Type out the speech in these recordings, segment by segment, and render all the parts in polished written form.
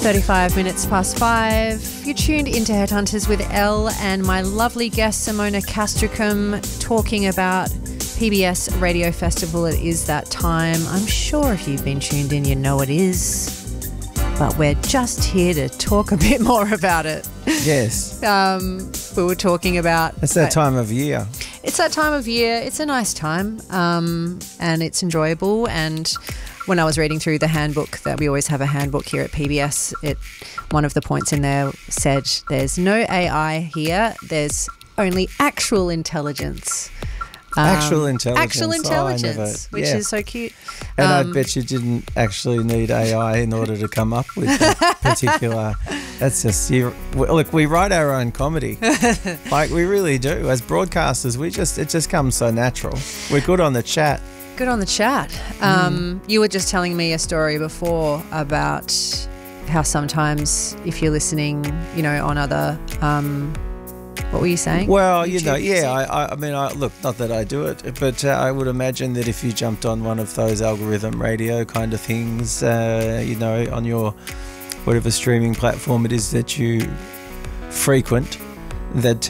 35 minutes past 5. You're tuned into Headhunters with Elle and my lovely guest Simona Castricum talking about PBS Radio Festival. It is that time. I'm sure if you've been tuned in, you know it is. But we're just here to talk a bit more about it. Yes. We were talking about... It's that time of year. It's that time of year. It's a nice time and it's enjoyable. And when I was reading through the handbook, that we always have a handbook here at PBS, one of the points in there said there's no AI here. There's only actual intelligence. Actual intelligence. Actual intelligence, which is so cute. And I bet you didn't actually need AI in order to come up with that particular... That's just... Look, we write our own comedy. Like, we really do. As broadcasters, it just comes so natural. We're good on the chat. Good on the chat. You were just telling me a story before about how sometimes if you're listening, on other... what were you saying? Well, I mean, look, not that I do it, but I would imagine that if you jumped on one of those algorithm radio kind of things, on your whatever streaming platform it is that you frequent, that,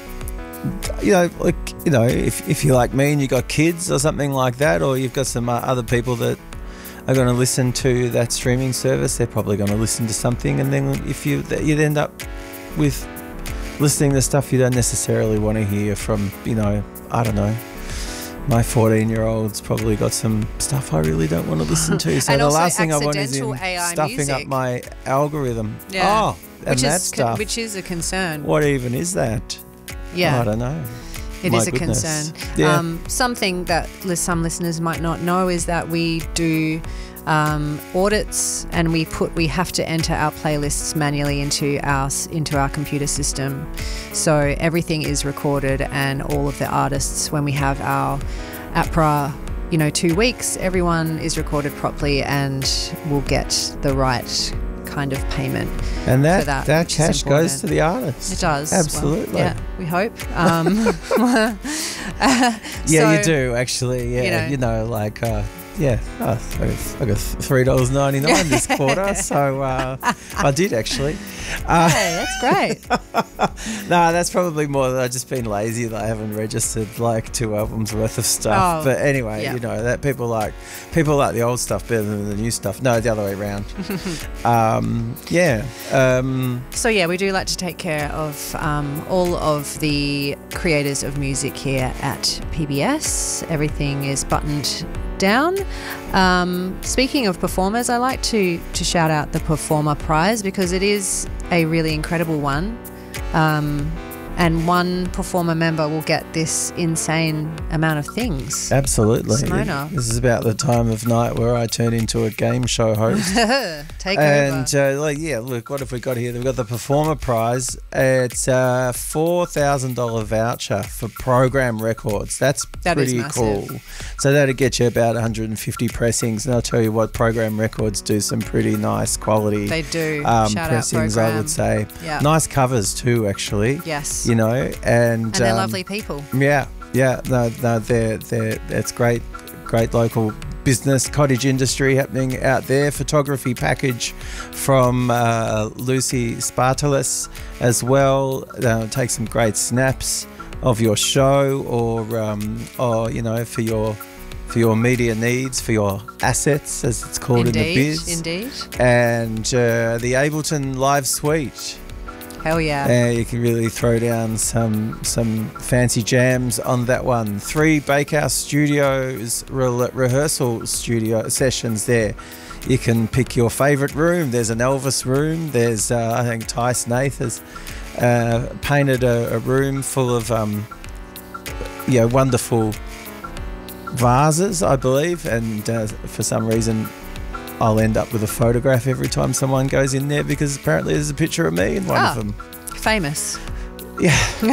if you're like me and you got kids or something like that, or you've got some other people that are going to listen to that streaming service, they're probably going to listen to something, and then if you'd end up with listening to stuff you don't necessarily want to hear from, I don't know, my 14-year-old's probably got some stuff I really don't want to listen to. So the last thing I want is in AI stuffing music. Up my algorithm. Yeah. Stuff. Which is a concern. What even is that? Yeah. I don't know. It My is a goodness. concern. Yeah. Something that some listeners might not know is that we do audits, and we have to enter our playlists manually into our computer system. So everything is recorded, and all of the artists, when we have our APRA 2 weeks, everyone is recorded properly and will get the right kind of payment. And for that cash goes to the artist. It does. Absolutely. Well, yeah, we hope. You do actually. Yeah, I got $3.99 this quarter, so I did actually. Hey, that's great. No, that's probably more that I've just been lazy that I haven't registered like 2 albums worth of stuff. But anyway, that people like the old stuff better than the new stuff. No, the other way around. So we do like to take care of all of the creators of music here at PBS. Everything is buttoned down. Speaking of performers, I like to shout out the Performer Prize because it is a really incredible one. And one performer member will get this insane amount of things. Absolutely. Simona. This is about the time of night where I turn into a game show host. Take and, over. Look, what have we got here? We've got the Performer Prize. It's a $4,000 voucher for Program Records. That pretty cool. So that'll get you about 150 pressings. And I'll tell you what, Program Records do some pretty nice quality. They do. Shout pressings, out Program. I would say. Yeah. Nice covers too, actually. Yes. And they're lovely people. Yeah. No, they're it's great local business, cottage industry happening out there. Photography package from Lucy Spartalis as well. Take some great snaps of your show, or for your media needs, for your assets, as it's called in the biz. Indeed. And the Ableton Live Suite. Hell yeah. You can really throw down some fancy jams on that one. 3 Bakehouse Studios rehearsal studio sessions there. You can pick your favourite room. There's an Elvis room. There's, I think, Ty Snaith has painted a room full of, wonderful vases, I believe. And for some reason, I'll end up with a photograph every time someone goes in there because apparently there's a picture of me in one of them. Famous. Yeah.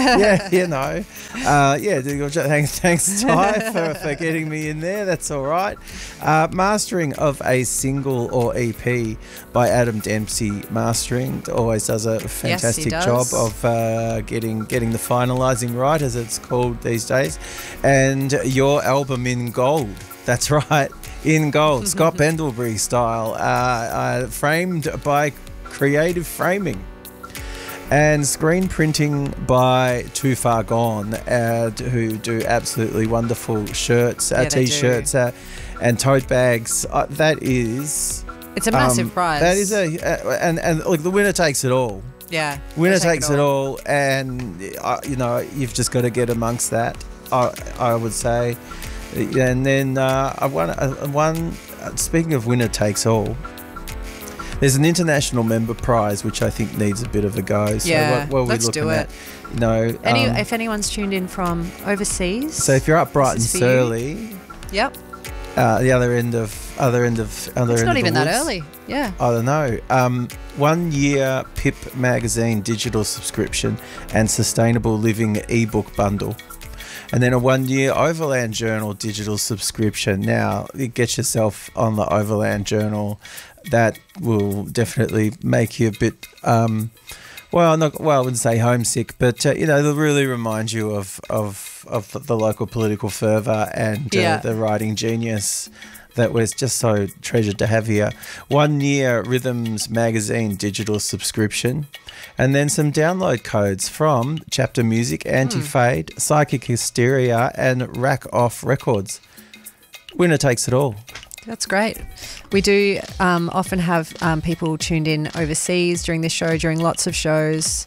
Thanks, Ty, for getting me in there. That's all right. Mastering of a single or EP by Adam Dempsey Mastering. Always does a fantastic job of getting the finalising right, as it's called these days. And your album in gold. That's right. In gold, Scott Pendlebury style, framed by Creative Framing. And screen printing by Too Far Gone, who do absolutely wonderful shirts, T-shirts, and tote bags. It's a massive prize. That is and look, the winner takes it all. Yeah, winner takes it all, and you've just got to get amongst that. I would say, and then I won. Speaking of winner takes all. There's an international member prize which I think needs a bit of a go. So yeah, what are we let's looking do it. At? If anyone's tuned in from overseas, so if you're up bright and Surly, yep, the other end of it's not even that early. Yeah, I don't know. 1 year Pip magazine digital subscription and sustainable living ebook bundle. And then a 1 year Overland Journal digital subscription. Now, you get yourself on the Overland Journal. That will definitely make you a bit, I wouldn't say homesick, but it'll really remind you of the local political fervour and the writing genius that we're just so treasured to have here. 1 year Rhythms Magazine digital subscription. And then some download codes from Chapter Music, Anti-Fade, Psychic Hysteria, and Rack Off Records. Winner takes it all. That's great. We do often have people tuned in overseas during this show, during lots of shows,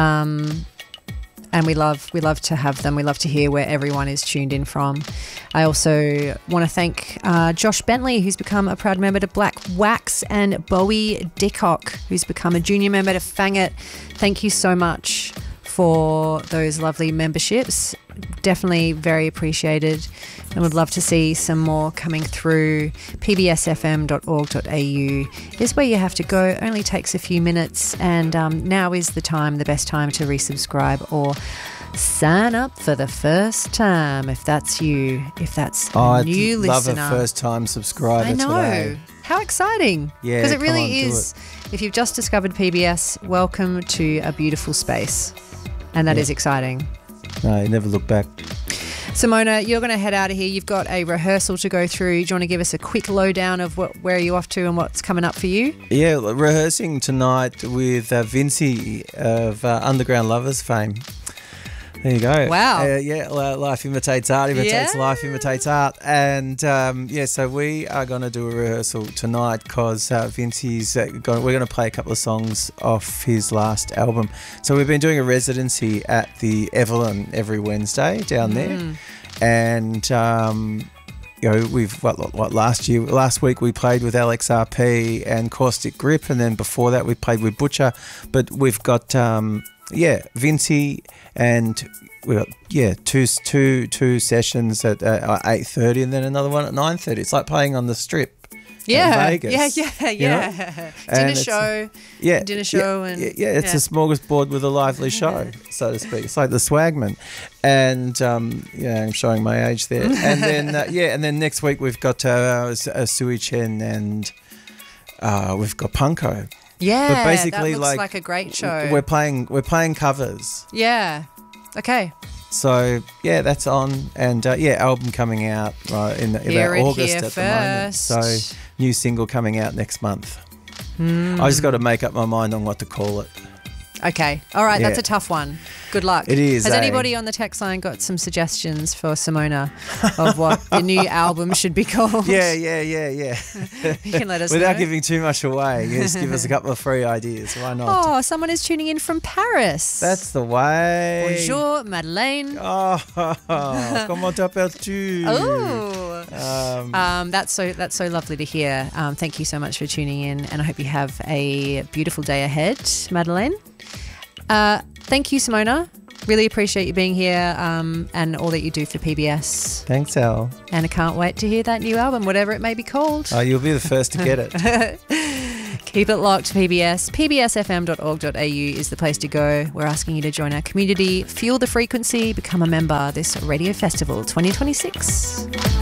and we love to have them. We love to hear where everyone is tuned in from. I also want to thank Josh Bentley, who's become a proud member to Black Wax, and Bowie Dickock, who's become a junior member to Fang It. Thank you so much for those lovely memberships. Definitely very appreciated, and would love to see some more coming through. pbsfm.org.au is where you have to go. Only takes a few minutes, and now is the best time to resubscribe or sign up for the first time if that's you, if that's a new listener. I'd love a first time subscriber. I know. Today. How exciting. Yeah, because it really is. If you've just discovered PBS, welcome to a beautiful space, and that is exciting. No, you never look back. Simona, you're going to head out of here. You've got a rehearsal to go through. Do you want to give us a quick lowdown of where are you off to and what's coming up for you? Yeah, rehearsing tonight with Vincy of Underground Lovers fame. There you go. Wow. Life imitates art, life imitates art. And so we are going to do a rehearsal tonight because Vincey's we're going to play a couple of songs off his last album. So we've been doing a residency at the Evelyn every Wednesday down there. And last week we played with LXRP and Caustic Grip, and then before that we played with Butcher. But we've got Vincey, and we got two sessions at 8:30 and then another one at 9:30. It's like playing on the Strip. Yeah, Vegas, yeah. Dinner show. It's a smorgasbord with a lively show, so to speak. It's like the Swagman, and I'm showing my age there. And then and then next week we've got Sui Chen, and we've got Punko. Yeah, but basically, that looks like a great show. We're playing covers. Yeah. Okay. So that's on, and album coming out in about August at the moment. So new single coming out next month. I just got to make up my mind on what to call it. Okay. All right. That's a tough one. Good luck. It is. Has anybody on the text line got some suggestions for Simona of what the new album should be called? Yeah. You can let us know. Without giving too much away, just give us a couple of free ideas. Why not? Oh, someone is tuning in from Paris. That's the way. Bonjour, Madeleine. Oh, comment t'appelles-tu? Oh. That's so lovely to hear. Thank you so much for tuning in, and I hope you have a beautiful day ahead, Madeleine. Thank you, Simona. Really appreciate you being here and all that you do for PBS. Thanks, Al. And I can't wait to hear that new album, whatever it may be called. Oh, you'll be the first to get it. Keep it locked, PBS. pbsfm.org.au is the place to go. We're asking you to join our community, fuel the frequency, become a member this Radio Festival 2026.